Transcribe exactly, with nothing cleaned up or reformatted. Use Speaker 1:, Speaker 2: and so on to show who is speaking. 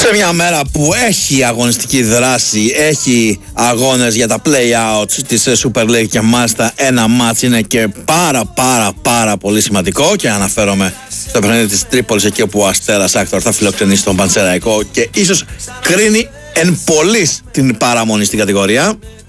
Speaker 1: Σε μια μέρα που έχει αγωνιστική δράση, έχει αγώνες για τα play-outs της Super League και μάλιστα ένα μάτς είναι και πάρα πάρα πάρα πολύ σημαντικό, και αναφέρομαι στο παιχνίδι της Τρίπολης, εκεί όπου ο Αστέρας Άκτορ θα φιλοξενήσει τον Πανσεραϊκό και ίσως κρίνει εν πολλής την παραμονή στην κατηγορία.